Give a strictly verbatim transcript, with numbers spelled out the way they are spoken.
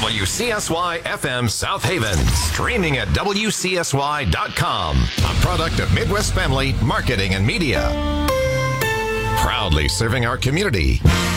W C S Y F M South Haven. Streaming at W C S Y dot com. A product of Midwest Family Marketing and Media. Proudly serving our community.